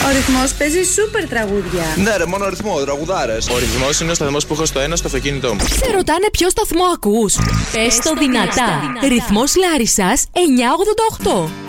Ο Ρυθμός παίζει σούπερ τραγούδια. Ναι, ρε, μόνο ρυθμό, τραγουδάρες. Ο Ρυθμός είναι ο σταθμός που έχω στο ένα στο αυτοκίνητό μου. Σε ρωτάνε ποιο σταθμό ακούς? Πες το δυνατά. Ρυθμός Λάρισσας 988.